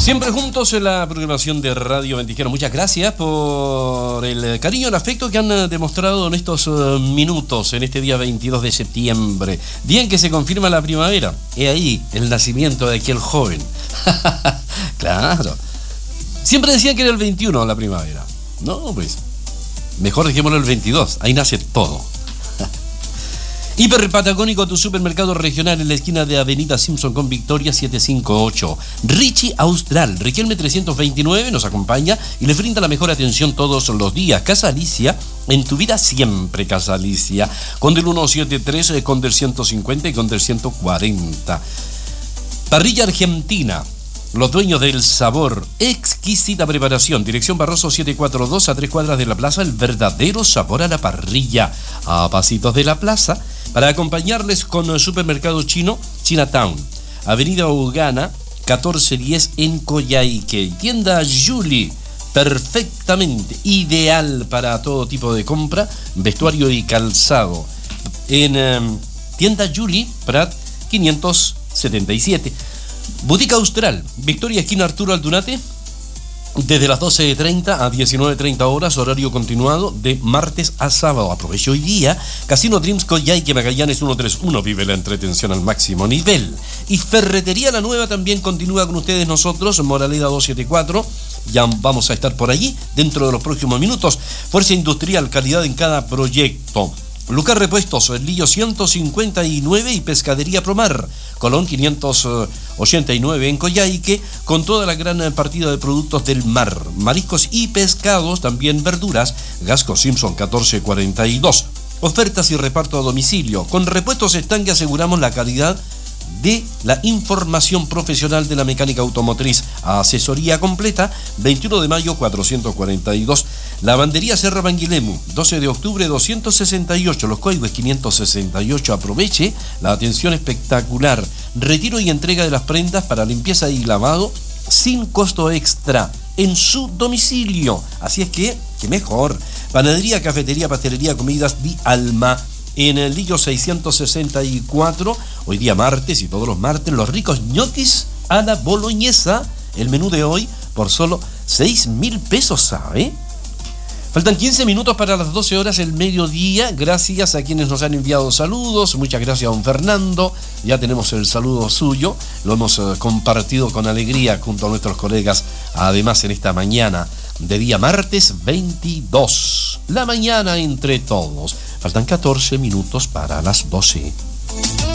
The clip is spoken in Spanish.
Siempre juntos en la programación de Radio Ventisquero. Muchas gracias por el cariño y el afecto que han demostrado en estos minutos, en este día 22 de septiembre. Día en que se confirma la primavera. He ahí el nacimiento de aquel joven. Claro. Siempre decían que era el 21 la primavera. No, pues, mejor dejémoslo el 22. Ahí nace todo. Hiper Patagónico, tu supermercado regional en la esquina de Avenida Simpson con Victoria 758. Richie Austral, Riquelme 329, nos acompaña y le brinda la mejor atención todos los días. Casa Alicia, en tu vida siempre Casa Alicia. Con del 173, con del 150 y con del 140. Parrilla Argentina. Los dueños del sabor, exquisita preparación, dirección Barroso 742 a 3 cuadras de la plaza, el verdadero sabor a la parrilla, a pasitos de la plaza, para acompañarles con el supermercado chino Chinatown, avenida Ugana 1410 en Coyhaique, tienda Julie, perfectamente ideal para todo tipo de compra, vestuario y calzado, en tienda Julie, Prat 577. Boutique Austral, Victoria esquina Arturo Aldunate, desde las 12:30 a 19:30 horas, horario continuado de martes a sábado. Aprovecho hoy día. Casino Dreams Coyhaique Magallanes 131, vive la entretención al máximo nivel. Y Ferretería La Nueva también continúa con ustedes nosotros, Moraleda 274. Ya vamos a estar por allí dentro de los próximos minutos. Fuerza Industrial, calidad en cada proyecto. Lucar Repuestos, Lillo 159 y Pescadería Promar, Colón 589 en Coyhaique, con toda la gran partida de productos del mar, mariscos y pescados, también verduras. Gasco Simpson 1442. Ofertas y reparto a domicilio. Con Repuestos Estanque aseguramos la calidad de la información profesional de la mecánica automotriz. Asesoría completa, 21 de mayo 442. Lavandería Serra Banguilemu, 12 de octubre 268. Los códigos 568. Aproveche la atención espectacular. Retiro y entrega de las prendas para limpieza y lavado sin costo extra en su domicilio. Así es que mejor. Panadería, cafetería, pastelería, comidas Di Alma. En el Lillo 664, hoy día martes y todos los martes, los ricos ñoquis a la boloñesa. El menú de hoy por solo 6.000 pesos, ¿sabe? Faltan 15 minutos para las 12 horas del mediodía. Gracias a quienes nos han enviado saludos. Muchas gracias a don Fernando. Ya tenemos el saludo suyo. Lo hemos compartido con alegría junto a nuestros colegas. Además, en esta mañana de día martes 22. La mañana entre todos. Faltan 14 minutos para las 12.